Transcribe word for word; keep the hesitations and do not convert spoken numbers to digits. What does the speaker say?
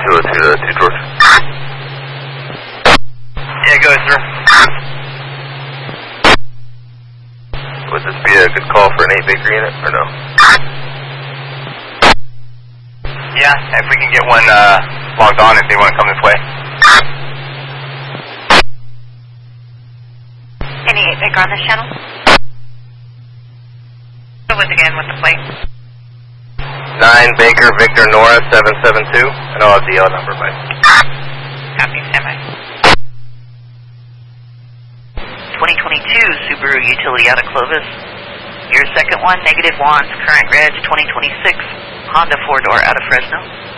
two oh two to two George. Yeah, go ahead, sir. Would this be a good call for an eight baker unit, or no? Yeah, if we can get one uh, logged on if they want to come this way. Any eight baker on this channel? Once again with the plate. nine Baker Victor Nora seven seven two, and I'll have the L number by. Copy, standby. twenty twenty-two Subaru Utility out of Clovis. Your second one, negative wands, current reg twenty twenty-six, Honda four-door out of Fresno.